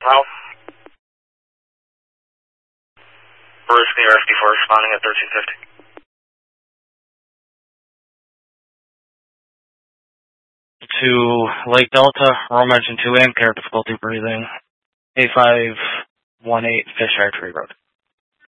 help? Bruce, New York 54 responding at 1350. To Lake Delta, Rome Engine 2 and care difficulty breathing, A518 Fish Archery Road.